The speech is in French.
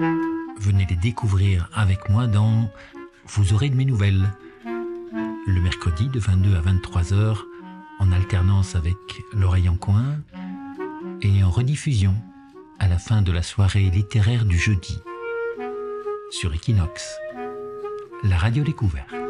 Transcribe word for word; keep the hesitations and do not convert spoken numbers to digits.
Venez les découvrir avec moi dans Vous aurez de mes nouvelles, le mercredi de vingt-deux à vingt-trois heures, en alternance avec l'oreille en coin et en rediffusion à la fin de la soirée littéraire du jeudi sur Equinox, la radio découverte.